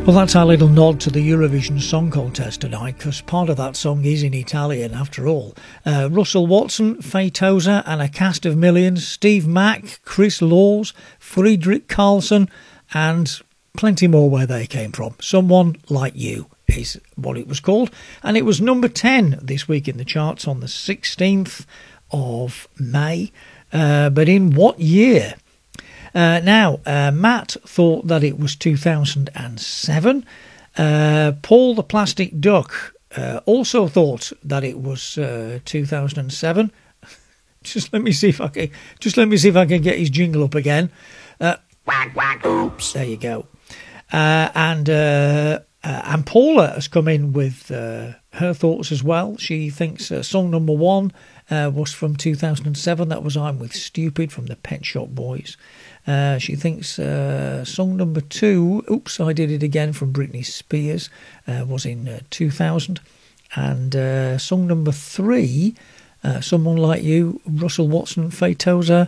Well, that's our little nod to the Eurovision Song Contest tonight, because part of that song is in Italian after all. Russell Watson, Faye Tozer and a cast of millions, Steve Mack, Chris Laws, Friedrich Carlson and plenty more where they came from. Someone Like You is what it was called, and it was number 10 this week in the charts on the 16th of May. But in what year? Now, Matt thought that it was 2007. Paul the Plastic Duck also thought that it was 2007. Just let me see if I can get his jingle up again. Quack, quack, oops. There you go. And Paula has come in with her thoughts as well. She thinks song number 1 was from 2007. That was I'm With Stupid from the Pet Shop Boys. She thinks song number 2, Oops, I Did It Again from Britney Spears, was in 2000. And song number 3, Someone Like You, Russell Watson, Faye Tozer,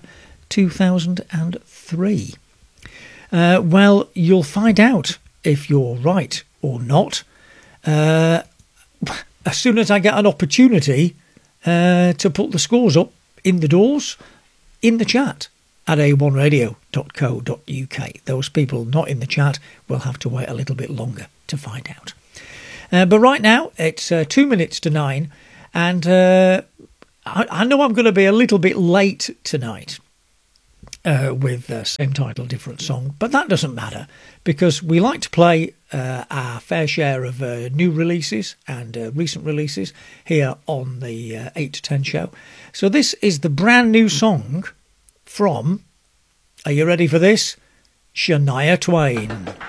2003. Well, you'll find out if you're right or not as soon as I get an opportunity to put the scores up in the doors, in the chat at a1radio.co.uk. Those people not in the chat will have to wait a little bit longer to find out. But right now, it's 2 minutes to 9, and I know I'm going to be a little bit late tonight with same title, different song, but that doesn't matter, because we like to play our fair share of new releases and recent releases here on the 8 to 10 show. So this is the brand new song from, are you ready for this? Shania Twain.